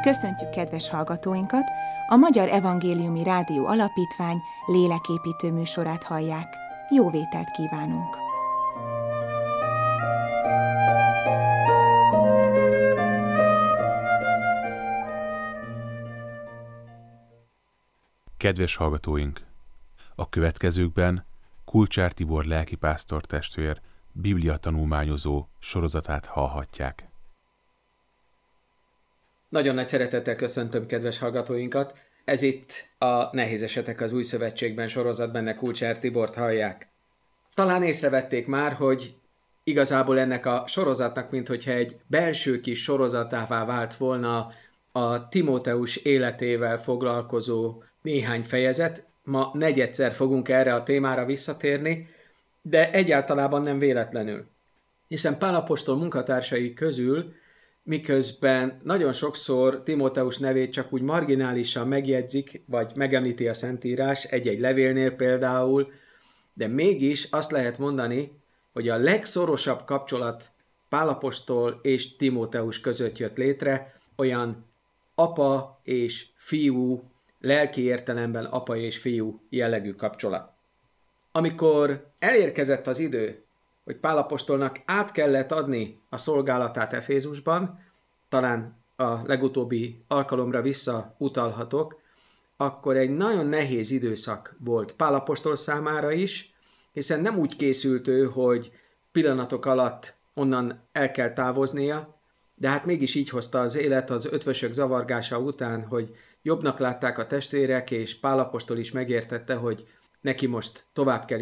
Köszöntjük kedves hallgatóinkat! A Magyar Evangéliumi Rádió Alapítvány léleképítő műsorát hallják. Jó vételt kívánunk! Kedves hallgatóink! A következőkben Kulcsár Tibor lelkipásztor testvér Biblia tanulmányozó sorozatát hallhatják. Nagyon nagy szeretettel köszöntöm kedves hallgatóinkat. Ez itt a Nehéz esetek az Új Szövetségben sorozat, benne Kulcsár Tibort hallják. Talán észrevették már, hogy igazából ennek a sorozatnak, minthogyha egy belső kis sorozatává vált volna a Timóteus életével foglalkozó néhány fejezet. Ma negyedszer fogunk erre a témára visszatérni, de egyáltalában nem véletlenül. Hiszen Pál apostol munkatársai közül, miközben nagyon sokszor Timóteus nevét csak úgy marginálisan megjegyzik, vagy megemlíti a Szentírás, egy-egy levélnél például, de mégis azt lehet mondani, hogy a legszorosabb kapcsolat Pál apostol és Timóteus között jött létre, olyan apa és fiú, lelki értelemben apa és fiú jellegű kapcsolat. Amikor elérkezett az idő, hogy Pál apostolnak át kellett adni a szolgálatát Efézusban, talán a legutóbbi alkalomra visszautalhatok, akkor egy nagyon nehéz időszak volt Pál apostol számára is, hiszen nem úgy készült ő, hogy pillanatok alatt onnan el kell távoznia, de hát mégis így hozta az élet az ötvösök zavargása után, hogy jobbnak látták a testvérek, és Pál apostol is megértette, hogy neki most tovább kell